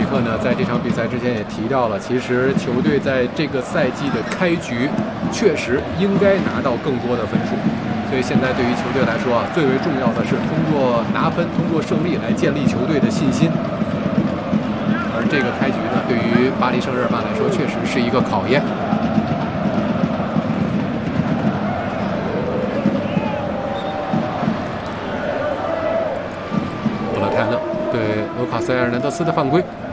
克呢，在这场比赛之前也提到了，其实球队在这个赛季的开局确实应该拿到更多的分数，所以现在对于球队来说啊，最为重要的是通过拿分、通过胜利来建立球队的信心。而这个开局呢，对于巴黎圣日耳曼来说，确实是一个考验。布勒泰勒对卢卡斯·埃尔南德斯的犯规。